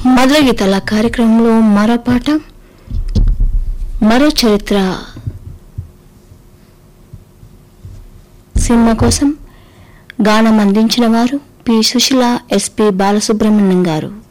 మధుర గీతాల కార్యక్రమంలో మరో పాట, మరో చరిత్ర సినిమా కోసం గానం అందించిన వారు పి. సుశీల, ఎస్పి బాలసుబ్రహ్మణ్యం గారు.